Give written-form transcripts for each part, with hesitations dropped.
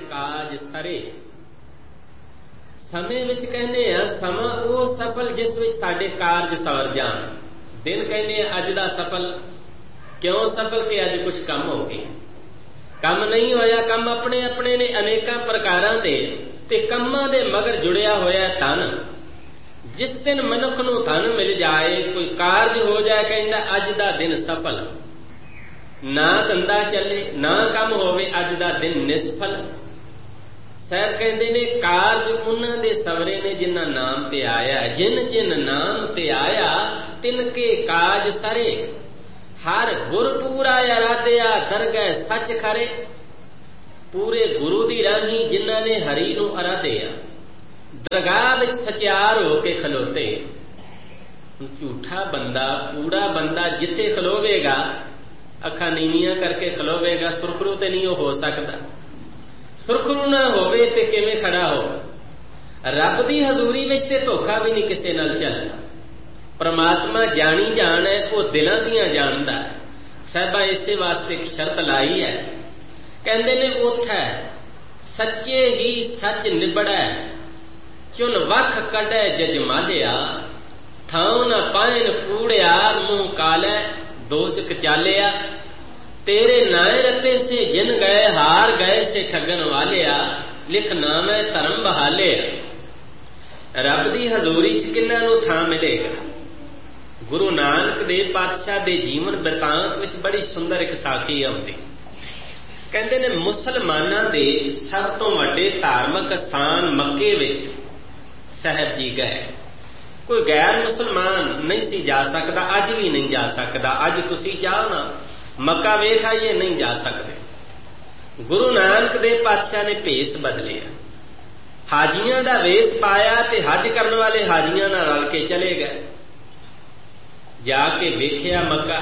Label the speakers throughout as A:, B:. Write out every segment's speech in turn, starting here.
A: ਕਾਜ ਸਰੇ। ਸਮੇਂ ਵਿੱਚ ਕਹਿੰਦੇ ਆ ਸਮਾਂ ਉਹ ਸਫਲ ਜਿਸ ਵਿੱਚ ਸਾਡੇ ਕਾਰਜ ਸਵਰ ਜਾਣ। ਦਿਨ ਕਹਿੰਦੇ ਆ ਅੱਜ ਦਾ ਸਫਲ। ਕਿਉਂ ਸਫਲ? ਕਿ ਅੱਜ ਕੁਝ ਕੰਮ ਹੋ ਗਏ। ਕੰਮ ਨਹੀਂ ਹੋਇਆ, ਕੰਮ ਆਪਣੇ ਆਪਣੇ ਨੇ ਅਨੇਕਾਂ ਪ੍ਰਕਾਰਾਂ ਦੇ, ਤੇ ਕੰਮਾਂ ਦੇ ਮਗਰ ਜੁੜਿਆ ਹੋਇਆ ਧਨ। ਜਿਸ ਦਿਨ ਮਨੁੱਖ ਨੂੰ ਧਨ ਮਿਲ ਜਾਏ, ਕੋਈ ਕਾਰਜ ਹੋ ਜਾਏ, ਕਹਿੰਦਾ ਅੱਜ ਦਾ ਦਿਨ ਸਫਲ। ਨਾ ਧੰਦਾ ਚੱਲੇ, ਨਾ ਕੰਮ ਹੋਵੇ, ਅੱਜ ਦਾ ਦਿਨ ਨਿਸਫਲ। ਸਾਹਿਬ ਕਹਿੰਦੇ ਨੇ ਕਾਰਜ ਉਹਨਾਂ ਦੇ ਸਵਰੇ ਨੇ ਜਿਨ੍ਹਾਂ ਨਾਮ ਤੇ ਆਇਆ। ਜਿਨ ਜਿਨ ਨਾਮ ਤੇ ਆਇਆ ਤਿਨ ਕੇ ਕਾਜ ਸਰੇ। ਹਰ ਗੁਰ ਪੂਰਾ ਅਰਾਧਿਆ ਦਰਗਹਿ ਸੱਚ ਖਰੇ। ਪੂਰੇ ਗੁਰੂ ਦੀ ਰਾਹੀਂ ਜਿਨ੍ਹਾਂ ਨੇ ਹਰੀ ਨੂੰ ਅਰਾਧਿਆ, ਦਰਗਾਹ ਵਿੱਚ ਸਚਿਆਰ ਹੋ ਕੇ ਖਲੋਤੇ। ਝੂਠਾ ਬੰਦਾ, ਕੂੜਾ ਬੰਦਾ ਜਿੱਥੇ ਖਲੋਵੇਗਾ, ਅੱਖਾਂ ਨੀਵੀਆਂ ਕਰਕੇ ਖਲੋਵੇਗਾ, ਸੁਰਖਰੂ ਤੇ ਨਹੀਂ ਉਹ ਹੋ ਸਕਦਾ। ਸੁਰਖਰੂ ਨਾ ਹੋਵੇ ਤੇ ਕਿਵੇਂ ਖੜਾ ਹੋ? ਰੱਬ ਦੀ ਹਜ਼ੂਰੀ ਵਿੱਚ ਤੇ ਧੋਖਾ ਵੀ ਨਹੀਂ ਕਿਸੇ ਨਾਲ ਚੱਲਦਾ। ਪਰਮਾਤਮਾ ਜਾਣੀ ਜਾਣ ਹੈ, ਉਹ ਦਿਲਾਂ ਦੀਆਂ ਜਾਣਦਾ ਹੈ। ਸਾਹਿਬਾਂ ਇਸੇ ਵਾਸਤੇ ਇੱਕ ਸ਼ਰਤ ਲਾਈ ਹੈ, ਕਹਿੰਦੇ ਨੇ ਉੱਥੇ ਸੱਚੇ ਹੀ ਸੱਚ ਨਿਬੜੈ, ਚੁਨ ਵੱਖ ਕੱਢੈ ਜਜਮਾਲਿਆ। ਥਾਉ ਨਾ ਪਾਇਨ ਕੂੜਿਆਰ, ਮੂੰਹ ਕਾਲੈ ਦੋਸਕ ਚਾਲਿਆ। ਤੇਰੇ ਨਾਏ ਰਤੇ ਸੇ ਜਿਨ ਗਏ, ਹਾਰ ਗਏ ਸੇ ਠੱਗਣ ਵਾਲਿਆ। ਲਿਖ ਨਾਮੈ ਧਰਮ ਬਹਾਲਿਆ। ਰੱਬ ਦੀ ਹਜ਼ੂਰੀ ਚ ਕਿਹਨਾਂ ਨੂੰ ਥਾਂ ਮਿਲੇਗਾ? ਗੁਰੂ ਨਾਨਕ ਦੇਵ ਪਾਤਸ਼ਾਹ ਦੇ ਜੀਵਨ ਬਿਰਤਾਂਤ ਵਿੱਚ ਬੜੀ ਸੁੰਦਰ ਇੱਕ ਸਾਖੀ ਆਉਂਦੀ। ਕਹਿੰਦੇ ਨੇ ਮੁਸਲਮਾਨਾਂ ਦੇ ਸਭ ਤੋਂ ਵੱਡੇ ਧਾਰਮਿਕ ਸਥਾਨ ਮੱਕੇ ਵਿੱਚ ਸਾਹਿਬ ਜੀ ਗਏ। ਕੋਈ ਗੈਰ ਮੁਸਲਮਾਨ ਨਹੀਂ ਸੀ ਜਾ ਸਕਦਾ, ਅੱਜ ਵੀ ਨਹੀਂ ਜਾ ਸਕਦਾ। ਅੱਜ ਤੁਸੀਂ ਚਾਹੋ ਨਾ ਮੱਕਾ ਵੇਖ ਆਈਏ, ਨਹੀਂ ਜਾ ਸਕਦੇ। ਗੁਰੂ ਨਾਨਕ ਦੇਵ ਪਾਤਸ਼ਾਹ ਨੇ ਭੇਸ ਬਦਲਿਆ, ਹਾਜੀਆਂ ਦਾ ਵੇਸ ਪਾਇਆ ਤੇ ਹੱਜ ਕਰਨ ਵਾਲੇ ਹਾਜੀਆਂ ਨਾਲ ਰਲ ਕੇ ਚਲੇ ਗਏ। ਜਾ ਕੇ ਵੇਖਿਆ ਮੱਕਾ।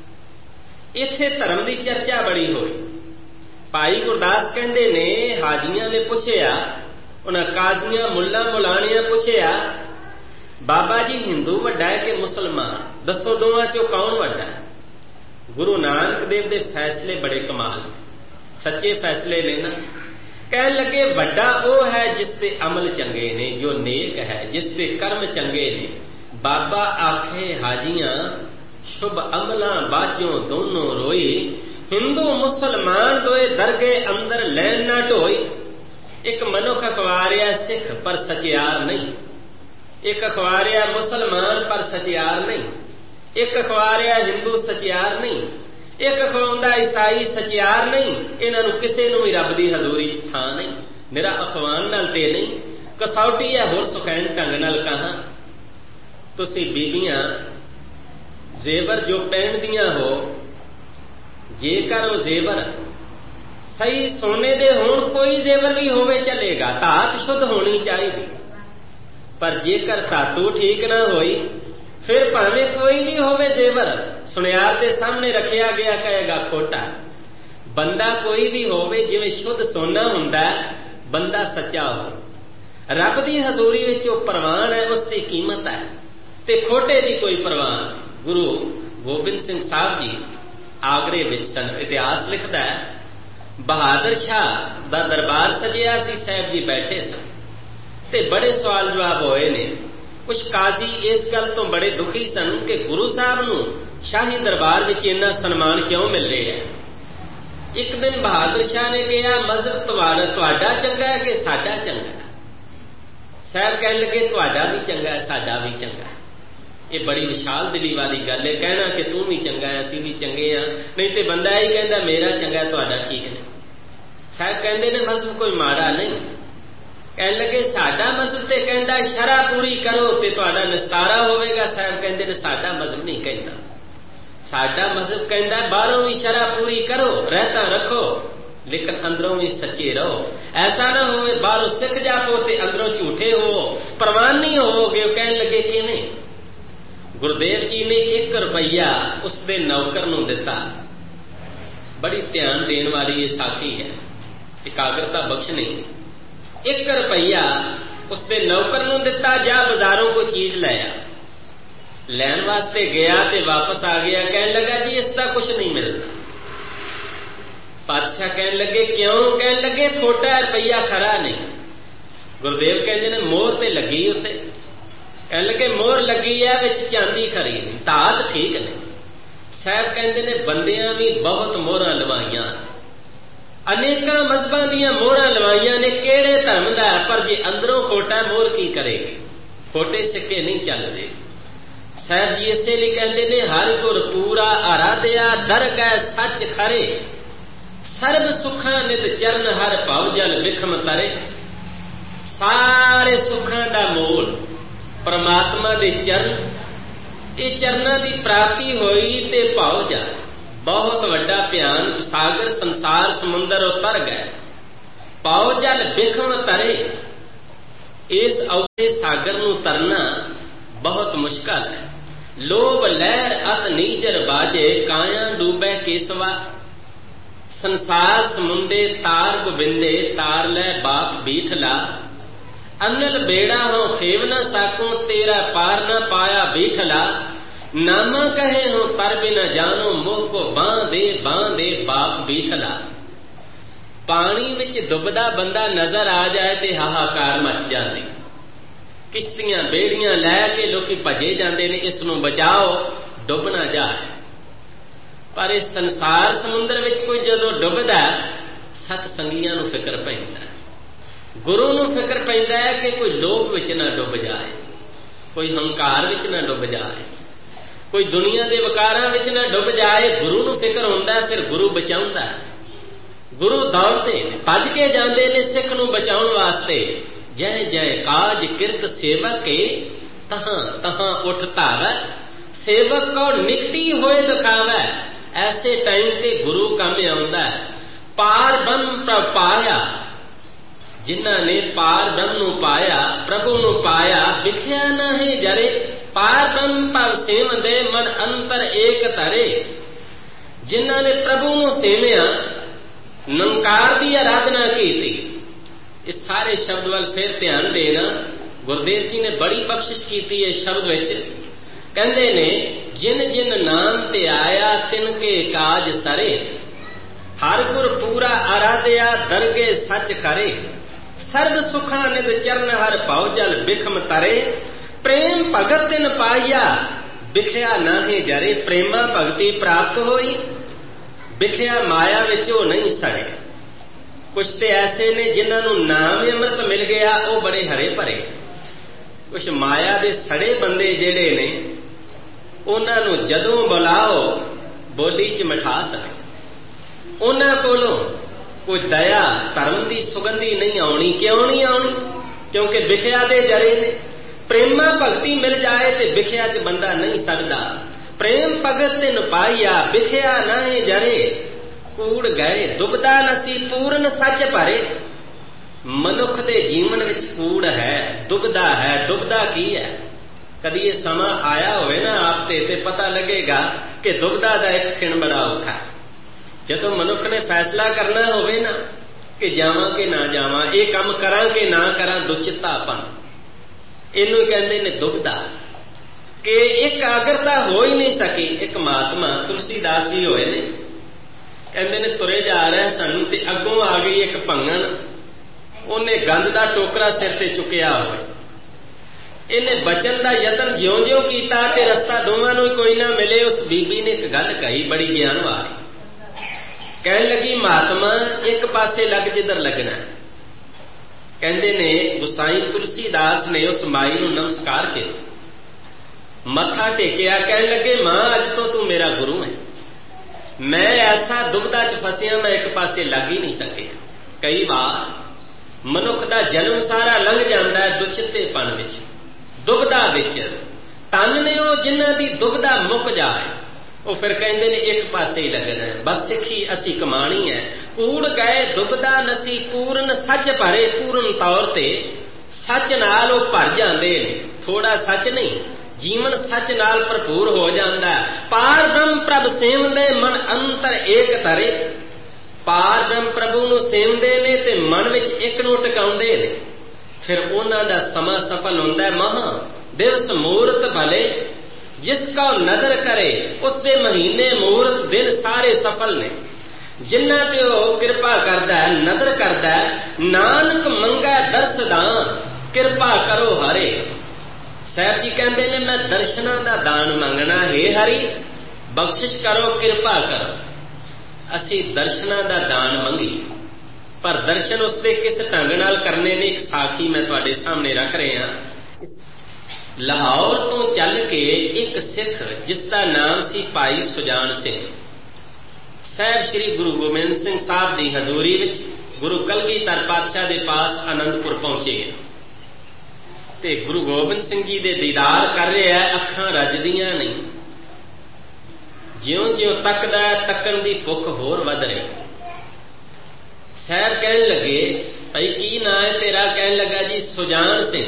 A: ਇੱਥੇ ਧਰਮ ਦੀ ਚਰਚਾ ਬੜੀ ਹੋਈ। ਭਾਈ ਗੁਰਦਾਸ ਕਹਿੰਦੇ ਨੇ ਹਾਜੀਆਂ ਨੇ ਪੁੱਛਿਆ, ਉਹਨਾਂ ਕਾਜ਼ੀਆਂ ਮੁੱਲਾਂ ਮੁਲਾਣਿਆਂ ਪੁੱਛਿਆ, ਬਾਬਾ ਜੀ ਹਿੰਦੂ ਵੱਡਾ ਹੈ ਕਿ ਮੁਸਲਮਾਨ? ਦੱਸੋ ਦੋਵਾਂ ਚੋਂ ਕੌਣ ਵੱਡਾ ਹੈ? ਗੁਰੂ ਨਾਨਕ ਦੇਵ ਦੇ ਫੈਸਲੇ ਬੜੇ ਕਮਾਲ, ਸੱਚੇ ਫੈਸਲੇ ਨੇ ਨਾ। ਕਹਿਣ ਲੱਗੇ ਵੱਡਾ ਉਹ ਹੈ ਜਿਸ ਦੇ ਅਮਲ ਚੰਗੇ ਨੇ, ਜੋ ਨੇਕ ਹੈ, ਜਿਸ ਦੇ ਕਰਮ ਚੰਗੇ ਨੇ। ਬਾਬਾ ਆਖੇ ਹਾਜੀਆਂ ਸ਼ੁਭ ਅਮਲਾਂ ਬਾਝੋਂ ਦੋਨੋਂ ਰੋਈ। ਹਿੰਦੂ ਮੁਸਲਮਾਨ ਦੋਏ ਦਰਗੇ ਅੰਦਰ ਲੈਣ ਨਾ ਢੋਈ। ਇੱਕ ਮਨੁੱਖ ਅਖਵਾਰਿਆ ਸਿੱਖ ਪਰ ਸਚਿਆਰ ਨਹੀਂ, ਇੱਕ ਅਖਵਾਰਿਆ ਮੁਸਲਮਾਨ ਪਰ ਸਚਿਆਰ ਨਹੀਂ, ਇੱਕ ਅਖਵਾਰਿਆ ਹਿੰਦੂ ਸਚਿਆਰ ਨਹੀਂ, ਇੱਕ ਅਖਵਾਉਂਦਾ ਈਸਾਈ ਸਚਿਆਰ ਨਹੀਂ। ਇਹਨਾਂ ਨੂੰ ਕਿਸੇ ਨੂੰ ਵੀ ਰੱਬ ਦੀ ਹਜ਼ੂਰੀ ਚ ਥਾਂ ਨਹੀਂ। ਮੇਰਾ ਅਖਵਾਨ ਨਾਲ ਤੇ ਨਹੀਂ, ਕਸੌਟੀ ਹੈ ਹੋਰ ਸੁਖੈਨ ਢੰਗ ਨਾਲ ਕਹਾਂ। ਤੁਸੀਂ ਬੀਬੀਆਂ ਜ਼ੇਵਰ ਜੋ ਪਹਿਨਦੀਆਂ ਹੋ, ਜੇਕਰ ਉਹ ਜ਼ੇਵਰ ਸਹੀ ਸੋਨੇ ਦੇ ਹੋਣ, ਕੋਈ ਜ਼ੇਵਰ ਵੀ ਹੋਵੇ ਚੱਲੇਗਾ, ਧਾਤ ਸ਼ੁੱਧ ਹੋਣੀ ਚਾਹੀਦੀ। ਪਰ ਜੇਕਰ ਧਾਤੂ ਠੀਕ ਨਾ ਹੋਈ, ਫਿਰ ਭਾਵੇਂ ਕੋਈ ਵੀ ਹੋਵੇ ਜ਼ੇਵਰ, ਸੁਨਿਆਰ ਦੇ ਸਾਹਮਣੇ ਰੱਖਿਆ ਗਿਆ ਕਹੇਗਾ ਖੋਟਾ। ਬੰਦਾ ਕੋਈ ਵੀ ਹੋਵੇ, ਜਿਵੇਂ ਸ਼ੁੱਧ ਸੋਨਾ ਹੁੰਦਾ, ਬੰਦਾ ਸੱਚਾ ਹੋ। ਰੱਬ ਦੀ ਹਜ਼ੂਰੀ ਵਿੱਚ ਉਹ ਪ੍ਰਵਾਨ ਹੈ, ਉਸ ਦੀ ਕੀਮਤ ਹੈ, ਤੇ ਖੋਟੇ ਦੀ ਕੋਈ ਪ੍ਰਵਾਨ। ਗੁਰੂ ਗੋਬਿੰਦ ਸਿੰਘ ਸਾਹਿਬ ਜੀ ਆਗਰੇ ਵਿੱਚ ਸਨ। ਇਤਿਹਾਸ ਲਿਖਦਾ ਹੈ ਬਹਾਦਰ ਸ਼ਾਹ ਦਾ ਦਰਬਾਰ ਸਜਿਆ ਸੀ, ਸਾਹਿਬ ਜੀ ਬੈਠੇ ਸਨ ਤੇ ਬੜੇ ਸਵਾਲ ਜਵਾਬ ਹੋਏ ਨੇ। ਕੁਝ ਕਾਜ਼ੀ ਇਸ ਗੱਲ ਤੋਂ ਬੜੇ ਦੁਖੀ ਸਨ ਕਿ ਗੁਰੂ ਸਾਹਿਬ ਨੂੰ ਸ਼ਾਹੀ ਦਰਬਾਰ ਵਿੱਚ ਇੰਨਾ ਸਨਮਾਨ ਕਿਉਂ ਮਿਲ ਰਿਹਾ ਹੈ। ਇੱਕ ਦਿਨ ਬਹਾਦਰ ਸ਼ਾਹ ਨੇ ਕਿਹਾ ਮਜ਼ਹਬ ਤੁਹਾਡਾ ਚੰਗਾ ਹੈ ਕਿ ਸਾਡਾ ਚੰਗਾ ਹੈ? ਸਾਹਿਬ ਕਹਿਣ ਲੱਗੇ ਤੁਹਾਡਾ ਵੀ ਚੰਗਾ ਹੈ, ਸਾਡਾ ਵੀ ਚੰਗਾ ਹੈ। ਇਹ ਬੜੀ ਵਿਸ਼ਾਲ ਦਿਲੀ ਵਾਲੀ ਗੱਲ ਹੈ, ਕਹਿਣਾ ਕਿ ਤੂੰ ਵੀ ਚੰਗਾ ਹੈ, ਅਸੀਂ ਵੀ ਚੰਗੇ ਹਾਂ। ਨਹੀਂ ਤੇ ਬੰਦਾ ਇਹ ਕਹਿੰਦਾ ਮੇਰਾ ਚੰਗਾ, ਤੁਹਾਡਾ ਠੀਕ ਨਹੀਂ। ਸਾਹਿਬ ਕਹਿੰਦੇ ਨੇ ਮਜ਼ਹਬ ਕੋਈ ਮਾੜਾ ਨਹੀਂ। ਕਹਿਣ ਲੱਗੇ ਸਾਡਾ ਮਜ਼ਹਬ ਤੇ ਕਹਿੰਦਾ ਸ਼ਰ੍ਹਾ ਪੂਰੀ ਕਰੋ ਤੇ ਤੁਹਾਡਾ ਨਿਸਤਾਰਾ ਹੋਵੇਗਾ। ਸਾਹਿਬ ਕਹਿੰਦੇ ਨੇ ਸਾਡਾ ਮਜ਼ਹਬ ਨਹੀਂ ਕਹਿੰਦਾ, ਸਾਡਾ ਮਜ਼ਹਬ ਕਹਿੰਦਾ ਬਾਹਰੋਂ ਵੀ ਸ਼ਰ੍ਹਾ ਪੂਰੀ ਕਰੋ, ਰਹਿਤਾ ਰੱਖੋ, ਲੇਕਿਨ ਅੰਦਰੋਂ ਵੀ ਸੱਚੇ ਰਹੋ। ਐਸਾ ਨਾ ਹੋਵੇ ਬਾਹਰੋਂ ਸਿੱਖ ਜਾਪੋ ਤੇ ਅੰਦਰੋਂ ਝੂਠੇ ਹੋ, ਪ੍ਰਵਾਨ ਨਹੀਂ ਹੋਵੋਗੇ। ਉਹ ਕਹਿਣ ਲੱਗੇ ਕਿਵੇਂ? ਗੁਰਦੇਵ ਜੀ ਨੇ 1 ਰੁਪਈਆ ਉਸ ਦੇ ਨੌਕਰ ਨੂੰ ਦਿੱਤਾ। ਬੜੀ ਧਿਆਨ ਦੇਣ ਵਾਲੀ ਇਹ ਸਾਖੀ ਹੈ, ਇਕਾਗਰਤਾ ਬਖਸ਼ਣੀ। 1 ਰੁਪਈਆ ਉਸ ਦੇ ਨੌਕਰ ਨੂੰ ਦਿੱਤਾ, ਜਾ ਬਾਜ਼ਾਰੋਂ ਕੋਈ ਚੀਜ਼ ਲੈ ਆ। ਲੈਣ ਵਾਸਤੇ ਗਿਆ ਤੇ ਵਾਪਸ ਆ ਗਿਆ, ਕਹਿਣ ਲੱਗਾ ਜੀ ਇਸ ਦਾ ਕੁਝ ਨਹੀਂ ਮਿਲਦਾ। ਪਾਤਸ਼ਾਹ ਕਹਿਣ ਲੱਗੇ ਕਿਉਂ? ਕਹਿਣ ਲੱਗੇ ਖੋਟਾ ਰੁਪਈਆ ਖਰਾ ਨਹੀਂ। ਗੁਰਦੇਵ ਕਹਿੰਦੇ ਨੇ ਮੋਹਰ ਤੇ ਲੱਗੀ ਉੱਤੇ। ਕਹਿਣ ਲੱਗੇ ਮੋਹਰ ਲੱਗੀ ਹੈ, ਵਿੱਚ ਚਾਂਦੀ ਖਰੀ ਨਹੀਂ, ਧਾਤ ਠੀਕ ਨਹੀਂ। ਸਾਹਿਬ ਕਹਿੰਦੇ ਨੇ ਬੰਦਿਆਂ ਵੀ ਬਹੁਤ ਮੋਹਰਾਂ ਲਵਾਈਆਂ, ਅਨੇਕਾਂ ਮਜ਼ਹਬਾਂ ਦੀਆਂ ਮੋਹਰਾਂ ਲਵਾਈਆਂ ਨੇ, ਕਿਹੜੇ ਧਰਮ ਦਾ, ਪਰ ਜੇ ਅੰਦਰੋਂ ਖੋਟਾ ਮੋਹਰ ਕੀ ਕਰੇਗੀ? ਖੋਟੇ ਸਿੱਕੇ ਨਹੀਂ ਚੱਲਦੇ। ਸਾਹਿਬ ਜੀ ਇਸੇ ਲਈ ਕਹਿੰਦੇ ਨੇ ਹਰਿ ਗੁਰ ਪੂਰਾ ਆਰਾਧਿਆ, ਦਰਗਹਿ ਸੱਚ ਖਰੇ, ਸਰਬ ਸੁੱਖਾਂ ਨਿਤ ਚਰਨ ਹਰ ਭਉ ਜਲ ਬਿਖਮ ਤਰੇ। ਸਾਰੇ ਸੁੱਖਾਂ ਦਾ ਮੂਲ ਪਰਮਾਤਮਾ ਦੇ ਚਰਨ, ਇਹ ਚਰਨਾਂ ਦੀ ਪ੍ਰਾਪਤੀ ਹੋਈ ਤੇ ਭਉ ਜਲ, ਬਹੁਤ ਵੱਡਾ ਭਿਆਨਕ ਸਾਗਰ ਸੰਸਾਰ ਸਮੁੰਦਰ ਉਤਰ ਗਏ, ਭਉ ਜਲ ਬਿਖਮ ਤਰੇ। ਇਸ ਔਖੇ ਸਾਗਰ ਨੂੰ ਤਰਨਾ ਬਹੁਤ ਮੁਸ਼ਕਲ ਹੈ। ਲੋਭ ਲਹਿਰ ਅਤ ਨੀਜਰ ਬਾਜੇ, ਕਾਇਆ ਡੂਬੈ ਕੇਸਵਾ। ਸੰਸਾਰ ਸਮੁੰਦੇ ਤਾਰ ਗੋਬਿੰਦੇ, ਤਾਰ ਲੈ ਬਾਪ ਬੀਠਲਾ। ਅਨਲ ਬੇੜਾ ਹੋ ਖੇਵ ਨਾ ਸਾਕੂ, ਤੇਰਾ ਪਾਰ ਨਾ ਪਾਇਆ ਬੀਠਲਾ। ਨਾਮਾ ਕਹੇ ਹੋ ਤਰ ਬਿਨ ਜਾਨੋ, ਮੋਹ ਕੋ ਬਾਂਹ ਦੇ ਬਾਪ ਬੀਠਲਾ। ਪਾਣੀ ਵਿੱਚ ਡੁੱਬਦਾ ਬੰਦਾ ਨਜ਼ਰ ਆ ਜਾਏ ਤੇ ਹਾਹਾਕਾਰ ਮਚ ਜਾਂਦੀ। ਕਿਸ਼ਤੀਆਂ ਬੇੜੀਆਂ ਲੈ ਕੇ ਲੋਕੀ ਭੱਜੇ ਜਾਂਦੇ ਨੇ, ਇਸ ਨੂੰ ਬਚਾਓ, ਡੁੱਬ ਨਾ ਜਾਏ। ਪਰ ਇਸ ਸੰਸਾਰ ਸਮੁੰਦਰ ਵਿੱਚ ਕੋਈ ਜਦੋਂ ਡੁੱਬਦਾ, ਸਤ ਸੰਗੀਆਂ ਨੂੰ ਫਿਕਰ ਪੈਂਦਾ, ਗੁਰੂ ਨੂੰ ਫਿਕਰ ਪੈਂਦਾ ਹੈ ਕਿ ਕੋਈ ਲੋਭ ਵਿੱਚ ਨਾ ਡੁੱਬ ਜਾਏ, ਕੋਈ ਹੰਕਾਰ ਵਿੱਚ ਨਾ ਡੁੱਬ ਜਾਏ, ਕੋਈ ਦੁਨੀਆ ਦੇ ਵਿਕਾਰਾਂ ਵਿੱਚ ਨਾ ਡੁੱਬ ਜਾਏ। ਗੁਰੂ ਨੂੰ ਫਿਕਰ ਹੁੰਦਾ, ਫਿਰ ਗੁਰੂ ਬਚਾਉਂਦਾ। ਗੁਰੂ ਦੌੜਦੇ ਭੱਜ ਕੇ ਜਾਂਦੇ ਨੇ ਸਿੱਖ ਨੂੰ ਬਚਾਉਣ ਵਾਸਤੇ। ਜੈ ਜੈ ਕਾਜ ਕਿਰਤ ਸੇਵਕ ਕੇ, ਤਹਾਂ ਤਹਾਂ ਉੱਠ ਧਾਵੈ। ਸੇਵਕ ਕੋ ਨਿਕਟੀ ਹੋਏ ਦਿਖਾਵੈ, ਐਸੇ ਟਾਈਮ ਤੇ ਗੁਰੂ ਕੰਮ ਆਉਂਦਾ। ਪਾਰ ਬ੍ਰਹਮ ਪ੍ਰਭ ਪਾਇਆ, ਜਿਨ੍ਹਾਂ ਨੇ ਪਾਰ ਬ੍ਰਹਮ ਨੂੰ ਪਾਇਆ, ਪ੍ਰਭੂ ਨੂੰ ਪਾਇਆ, ਵਿਖਿਆ ਨਾ ਹੈ ਜਰੇ। ਪਾਰ ਬ੍ਰਹਮ ਭਵ ਸੇਵੰਦੇ, ਮਨ ਅੰਤਰ ਏਕ ਧਰੇ। ਜਿਨ੍ਹਾਂ ਨੇ ਪ੍ਰਭੂ ਨੂੰ ਸੇਵਿਆ, ਨਿਰੰਕਾਰ ਦੀ ਆਰਾਧਨਾ ਕੀਤੀ। ਇਸ ਸਾਰੇ ਸ਼ਬਦ ਵੱਲ ਫਿਰ ਧਿਆਨ ਦੇਣਾ। ਗੁਰਦੇਵ ਜੀ ਨੇ ਬੜੀ ਬਖਸ਼ਿਸ਼ ਕੀਤੀ ਹੈ ਸ਼ਬਦ ਵਿੱਚ। ਕਹਿੰਦੇ ਨੇ ਜਿਨ ਜਿਨ ਨਾਮ ਤੇ ਆਇਆ, ਤਿਨ ਕੇ ਕਾਜ ਸਰੇ। ਹਰ ਗੁਰ ਪੂਰਾ ਆਰਾਧਿਆ, ਦਰਗੇ ਸੱਚ ਖਰੇ। ਸਰਬ ਸੁਖਾਂ ਨਿਧ ਚਰਨ ਹਰ ਭਉ ਜਲ ਬਿਖਮ ਤਰੇ। ਪ੍ਰੇਮ ਭਗਤ ਤਿਨ ਪਾਈਆ, ਵਿਖਿਆ ਨਾਹੀ ਜਰੇ। ਪ੍ਰੇਮਾ ਭਗਤੀ ਪ੍ਰਾਪਤ ਹੋਈ, ਵਿਖਿਆ ਮਾਇਆ ਵਿੱਚ ਉਹ ਨਹੀਂ ਸੜੇ। ਕੁਛ ਤੇ ਐਸੇ ਨੇ ਜਿਨ੍ਹਾਂ ਨੂੰ ਨਾਮ ਅੰਮ੍ਰਿਤ ਮਿਲ ਗਿਆ, ਉਹ ਬੜੇ ਹਰੇ ਭਰੇ। ਕੁਛ ਮਾਇਆ ਦੇ ਸੜੇ ਬੰਦੇ ਜਿਹੜੇ ਨੇ, ਉਹਨਾਂ ਨੂੰ ਜਦੋਂ ਬੁਲਾਓ ਬੋਲੀ 'ਚ ਮਿਠਾਸ ਹੈ। ਉਹਨਾਂ ਕੋਲੋਂ ਕੋਈ ਦਇਆ ਧਰਮ ਦੀ ਸੁਗੰਧੀ ਨਹੀਂ ਆਉਣੀ। ਕਿਉਂ ਨਹੀਂ ਆਉਣੀ? ਕਿਉਂਕਿ ਵਿਖਿਆ ਦੇ ਜਰੇ ਨੇ। ਪ੍ਰੇਮਾ ਭਗਤੀ ਮਿਲ ਜਾਏ ਤੇ ਵਿਖਿਆ 'ਚ ਬੰਦਾ ਨਹੀਂ ਸਕਦਾ। ਪ੍ਰੇਮ ਭਗਤ ਤਿਨ ਪਾਈਆ, ਵਿਖਿਆ ਨਾਹੀ ਜਰੇ। ਕੂੜ ਗਏ ਦੁਬਦਾ ਨਸੀ, ਪੂਰਨ ਸੱਚ ਭਰੇ। ਮਨੁੱਖ ਦੇ ਜੀਵਨ ਵਿੱਚ ਕੂੜ ਹੈ, ਦੁਬਦਾ ਹੈ। ਦੁਬਦਾ ਕੀ ਹੈ? ਕਦੀ ਇਹ ਸਮਾਂ ਆਇਆ ਹੋਵੇ ਨਾ ਆਪ ਤੇ ਪਤਾ ਲੱਗੇਗਾ ਕਿ ਦੁਬਦਾ ਦਾ ਇੱਕ ਖਿਣ ਬੜਾ ਔਖਾ ਹੈ। ਜਦੋਂ ਮਨੁੱਖ ਨੇ ਫੈਸਲਾ ਕਰਨਾ ਹੋਵੇ ਨਾ ਕਿ ਜਾਵਾਂ ਕਿ ਨਾ ਜਾਵਾਂ, ਇਹ ਕੰਮ ਕਰਾਂ ਕਿ ਨਾ ਕਰਾਂ, ਦੁਚਿੱਤਾਪਨ, ਇਹਨੂੰ ਹੀ ਕਹਿੰਦੇ ਨੇ ਦੁਬਦਾ। ਕਿ ਇੱਕ ਆਗਰਤਾ ਹੋ ਹੀ ਨਹੀਂ ਸਕੀ। ਇੱਕ ਮਹਾਤਮਾ ਤੁਲਸੀਦਾਸ ਜੀ ਹੋਏ ਨੇ, ਕਹਿੰਦੇ ਨੇ ਤੁਰੇ ਜਾ ਰਹੇ ਸਾਨੂੰ ਤੇ ਅੱਗੋਂ ਆ ਗਈ ਇੱਕ ਭੰਗਣ। ਉਹਨੇ ਗੰਦ ਦਾ ਟੋਕਰਾ ਸਿਰ ਤੇ ਚੁੱਕਿਆ ਹੋਵੇ। ਇਹਨੇ ਬਚਨ ਦਾ ਯਤਨ ਜਿਉਂ-ਜਿਉਂ ਕੀਤਾ ਤੇ ਰਸਤਾ ਦੋਵਾਂ ਨੂੰ ਕੋਈ ਨਾ ਮਿਲੇ। ਉਸ ਬੀਬੀ ਨੇ ਇੱਕ ਗੱਲ ਕਹੀ ਬੜੀ ਗਿਆਨ ਵਾਲੀ। ਕਹਿਣ ਲੱਗੀ ਮਹਾਤਮਾ ਇੱਕ ਪਾਸੇ ਲੱਗ ਜਿੱਧਰ ਲੱਗਣਾ। ਕਹਿੰਦੇ ਨੇ ਗੁਸਾਈ ਤੁਲਸੀਦਾਸ ਨੇ ਉਸ ਮਾਈ ਨੂੰ ਨਮਸਕਾਰ ਕੀਤਾ, ਮੱਥਾ ਟੇਕਿਆ। ਕਹਿਣ ਲੱਗੇ ਮਾਂ ਅੱਜ ਤੋਂ ਤੂੰ ਮੇਰਾ ਗੁਰੂ ਹੈ। ਮੈਂ ਐਸਾ ਦੁਬਦਾ 'ਚ ਫਸਿਆ, ਮੈਂ ਇੱਕ ਪਾਸੇ ਲੱਗ ਹੀ ਨਹੀਂ ਸਕਿਆ। ਕਈ ਵਾਰ ਮਨੁੱਖ ਦਾ ਜਨਮ ਸਾਰਾ ਲੰਘ ਜਾਂਦਾ ਹੈ ਦੁਚਿੱਤੇਪਣ ਵਿੱਚ, ਦੁਬਦਾ ਵਿੱਚ। ਧੰਨ ਨੇ ਉਹ ਜਿਨ੍ਹਾਂ ਦੀ ਦੁਬਦਾ ਮੁੱਕ ਜਾਏ। ਉਹ ਫਿਰ ਕਹਿੰਦੇ ਨੇ ਇੱਕ ਪਾਸੇ ਹੀ ਲੱਗਣਾ ਹੈ, ਬਸ ਸਿੱਖੀ ਅਸੀਂ ਕਮਾਣੀ ਹੈ। ਕੂੜ ਗਏ ਦੁਬਦਾ ਨਸੀ, ਪੂਰਨ ਸੱਚ ਭਰੇ। ਪੂਰਨ ਤੌਰ ਤੇ ਸੱਚ ਨਾਲ ਉਹ ਭਰ ਜਾਂਦੇ ਨੇ, ਥੋੜਾ ਸੱਚ ਨਹੀਂ। ਜੀਵਨ ਸੱਚ ਨਾਲ ਭਰਪੂਰ ਹੋ ਜਾਂਦਾ। ਪਾਰ ਬ੍ਰਹਮ ਪ੍ਰਭ ਸੇਵੰਦੇ, ਮਨ ਅੰਤਰ ਏਕ ਧਰੇ। ਪਾਰ ਬ੍ਰਹਮ ਪ੍ਰਭੂ ਨੂੰ ਸੇਵਦੇ ਨੇ ਤੇ ਮਨ ਵਿੱਚ ਇੱਕ ਨੂੰ ਟਿਕਾਉਂਦੇ ਨੇ। ਫਿਰ ਉਹਨਾਂ ਦਾ ਸਮਾਂ ਸਫਲ ਹੁੰਦਾ। ਮਹਾ ਦਿਵਸ ਮੂਰਤ ਭਲੇ, ਜਿਸ ਕਾ ਨਦਰ ਕਰੇ, ਉਸ ਦੇ ਮਹੀਨੇ ਮੂਰਤ ਦਿਨ ਸਾਰੇ ਸਫਲ ਨੇ। जिन्हां ते ओह किरपा करदा है, नदर करदा है। नानक मंगै दर्श दान, किरपा करो हरे। साहब जी कहते ने मैं दर्शनां दा दान मंगना, हे हरि बख्शिश करो, किरपा करो। असी दर्शनां दा दान मंगी, पर दर्शन उसके किस ढंग नाल करने ने, एक साखी मैं तुहाडे सामने रख रहा। लाहौर तो चल के एक सिख जिसका नाम सी भाई सुजान सिंह, साहब श्री गुरु गोबिंद सिंह साहब की हजूरी विच गुरु कलगीधर पातशाह के पास आनंदपुर पहुंचे ते गुरु गोबिंद सिंह जी के दीदार कर रहा है। अखां रजदियां नहीं, ज्यों ज्यों तकदा तकन की भुख होर वध रही। साहब कहन लगे भाई की ना है तेरा? कहन लगा जी सुजान सिंह।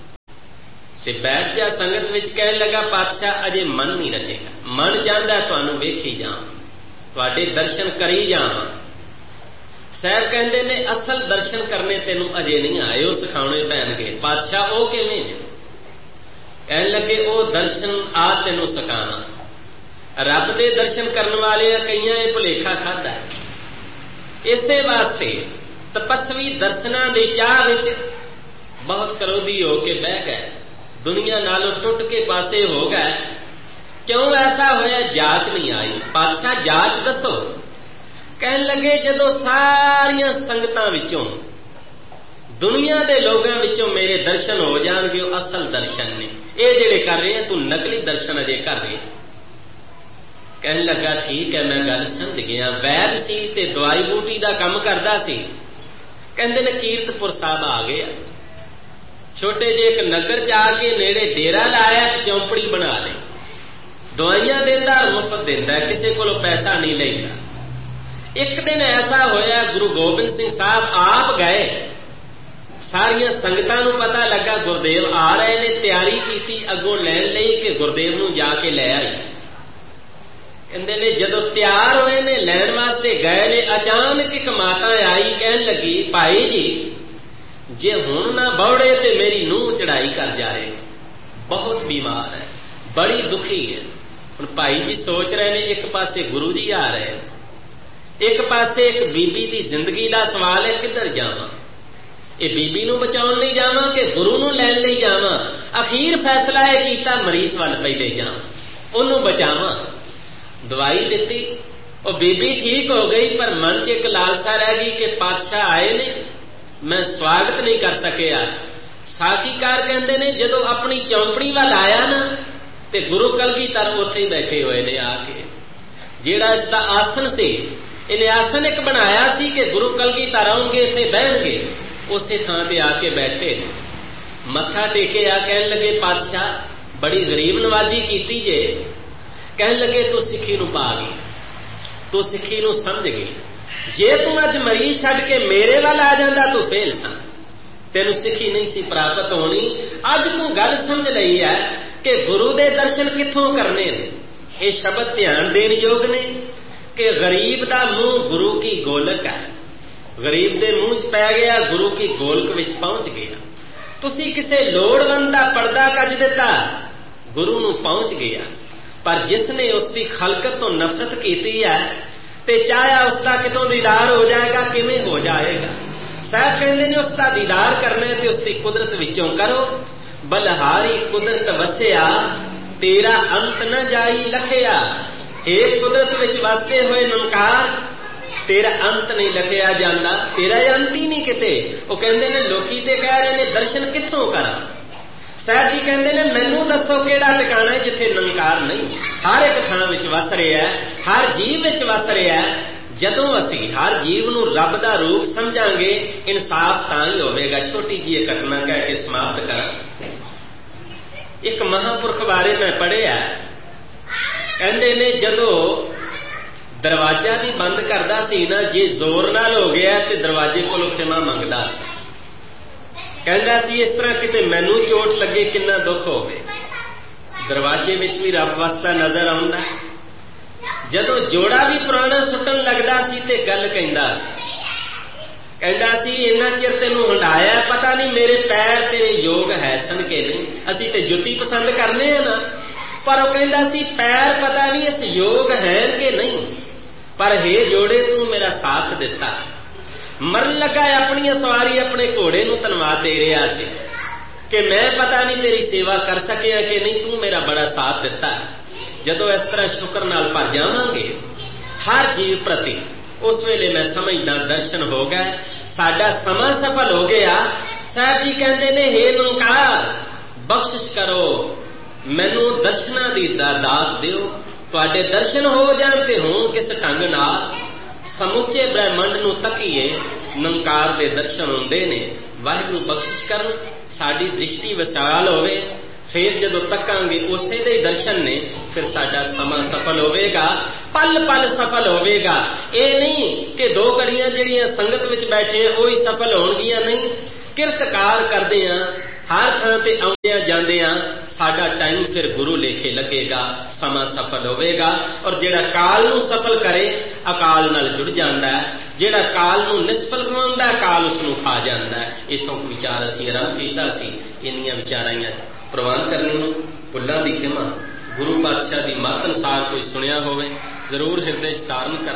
A: ते बैठ जा संगत विच। कहन लगा पातशाह अजे मन नहीं रचेगा, मन चाहता तुहानूं वेखी जां, तुहाडे दर्शन करी जावां। साहब कहंदे ने असल दर्शन करने तेनों अजे नहीं आए, वो सिखाने पैणगे। पातशाह वो किवें जे? कहन लगे वो दर्शन आ तेनों सिखावां। रब दे दर्शन करने वाले कईयां ये भुलेखा खाधा है। इसे वास्ते तपस्वी दर्शनां दे चाह विच बहुत क्रोधी हो के बह गए, दुनिया नालों टुट के पासे हो गए। क्यों ऐसा होया? जांच नहीं आई। पातशाह जांच दसो। कहन लगे जदों सारियां संगतां विचों, दुनिया दे लोगां विचों मेरे दर्शन हो जाणगे, वो असल दर्शन ने। ये जिहड़े कर रहे हैं तू नकली दर्शन अजे कर रहे। कहन लगा ठीक है, मैं गल समझ गया। वैद सी ते दवाई बूटी का काम करदा सी। कहंदे ने कीरतपुर साहब आ गया, छोटे जे एक नगर च आके नेड़े डेरा लाया, चौंपड़ी बना ली, दवाइयां देंदा, मुफ्त देंदा, किसी कोलों पैसा नहीं लेंदा। एक दिन ऐसा होया गुरु गोबिंद सिंह साहब आप गए, सारियां संगतां नूं पता लगा गुरदेव आ रहे ने, तैयारी की अगों लैन लई कि गुरदेव नूं जाके लै आई। कहंदे ने जदों तैयार होए ने लैण वास्ते गए ने, अचानक एक माता आई, कहन लगी भाई जी जे हुण ना बौड़े ते मेरी नूंह चढ़ाई कर जाए, बहुत बीमार है, बड़ी दुखी है। हुण भाई जी सोच रहे ने एक पासे गुरु जी आ रहे, एक पासे एक बीबी की जिंदगी का सवाल है, किधर जावां? ये बीबी नूं बचाउण लई जावां कि गुरु नूं लैण लई जावां? अखीर फैसला है कीता मरीज वाल पहले जावां, उहनूं बचावां। दवाई दी, वो बीबी ठीक हो गई, पर मन च एक लालसा रह गई कि पातशाह आए ने, मैं स्वागत नहीं कर सकिया। साखीकार कहते ने जदों अपनी चौंपड़ी वाल आया ना, ते गुरु कलगीधर उत्थे ही बैठे हुए ने आके। जिहड़ा इसका आसन से इन्हें आसन एक बनाया सी कि गुरु कलगीधर आउणगे इत्थे बहणगे, उसे थां ते आके बैठे, मत्था टेकिया। कहन लगे पातशाह बड़ी गरीब नवाजी कीती जे। कहन लगे तू सिक्खी नूं पा गई, तू सिक्खी नूं समझ गई। जे तू अज मरीज छड्ड के मेरे वाल आ जांदा तू फेल सा, तेनू सिक्खी नहीं सी प्राप्त होनी। अज तू गल समझ लई है कि गुरु दे दर्शन कित्थों करने ने। ये शब्द ध्यान देण योग ने कि गरीब दा मुंह गुरु की गोलक है, गरीब दे मुंह च पै गया, गुरु की गोलक विच पहुंच गया। तुसी किसे लोड़वंद दा पर्दा कज दिता, गुरु नूं पहुंच गया। पर जिसने उसकी खलकत तो नफरत की है ते चाहया उसका कितों दीदार हो जाएगा, किवें हो जाएगा? साहब कहते हैं उसका दीदार करना है तो उसकी कुदरत विचों करो। बलहारी कुदरत वसिया, तेरा अंत न जाई लखिया। एक कुदरत विच वसते हुए नमकार, तेरा अंत नहीं लखिया जाता, तेरा अंत ही नहीं किते। वो कहते हैं लोकी ते कह रहे ने दर्शन कित्थों करा? साहब जी कहते हैं मैनू दसो केड़ा टिकाणा है जिथे नमकार नहीं। हर एक थां विच वस रहा है, हर जीव विच वस रहा है। जदों असी हर जीव नूं रब दा रूप समझांगे, इंसाफ तां ही होवेगा। छोटी जी एक घटना कह के समाप्त करा। एक महापुरख बारे मैं पढ़िया, कहंदे ने जदों दरवाजा भी बंद करदा सी ना, जे जोर नाल हो गया ते दरवाजे कोलों खिमा मंगदा सी। कहंदा सी इस तरह किते मैनू चोट लगे किन्ना दुख होवे। दरवाजे विच भी रब वसदा नजर आउंदा। जदों जोड़ा भी पुराना सुटन लगदा सी ते गल कहंदा सी, कहंदा सी इन्ना चिर तैनूं हंडाया, पता नहीं मेरे पैर तेरे योग है सन के नहीं। असीं ते जुत्ती पसंद करने ना, पर वो कहंदा सी पैर पता नहीं इस योग है कि नहीं। पर हे जोड़े तू मेरा साथ दिता। मरन लगा अपनी सवारी अपने घोड़े नूं धन्नवाद दे रहा सी कि मैं पता नहीं तेरी सेवा कर सकिया कि नहीं, तू मेरा बड़ा साथ दिता। जदों इस तरह शुक्र नाल भर जावांगे हर जीव प्रति, उस वेले मैं समझदा दर्शन हो गए, साडा समा सफल हो गया। साहब जी कहते ने हे निरंकार बख्शिश करो, मैनू दर्शनां दी दात दिओ, तुहाडे दर्शन हो जाण ते होण किस ढंग नाल समुचे ब्रह्मंड नूं तकीए निरंकार दे दर्शन हुंदे ने। वाहिगुरू बख्शिश करन, साडी दृष्टि विशाल होवे, फिर जदों तकांगे उसे दे दर्शन ने, फिर साडा समा सफल होवेगा, पल पल सफल होवेगा। ये नहीं कि 2 घड़ियां जिहड़ियां संगत विच बैठे हैं वही सफल होणगियां, नहीं। किरतकार करदे आ, हर थां ते आउंदे जांदे आ, साडा टाइम फिर गुरु लेखे लगेगा, समा सफल होवेगा। और जिहड़ा काल नूं सफल करे अकाल नाल जुड़ जांदा है, जिहड़ा काल नूं निष्फल गवाउंदा काल उसनूं खा जांदा है। इत्थों विचार असीं आरंभ कीता सी, इन्नियां विचारां प्रवान करने नूं भुल्लां दी खिमा। गुरु पातशाह दी मत अनुसार कोई सुनिया होवे जरूर हिरदे च धारण कर।